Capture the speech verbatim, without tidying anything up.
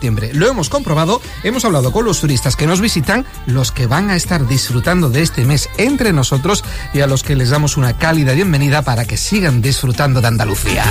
septiembre. Lo hemos comprobado, hemos hablado con los turistas que nos visitan, los que van a estar disfrutando de este mes entre nosotros y a los que les damos una cálida bienvenida para que sigan disfrutando de Andalucía.